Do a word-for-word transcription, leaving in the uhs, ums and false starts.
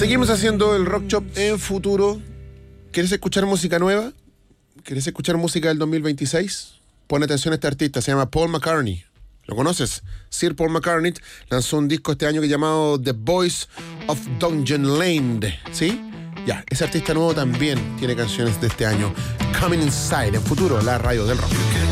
Seguimos haciendo el Rock Shop en Futuro. ¿Quieres escuchar música nueva? ¿Quieres escuchar música del dos mil veintiséis? Pon atención a este artista, se llama Paul McCartney. ¿Lo conoces? Sir Paul McCartney lanzó un disco este año que llamado The Voice of Dungeon Lane. ¿Sí? Ya, ese artista nuevo también tiene canciones de este año. Coming Inside, en Futuro, la radio del rock.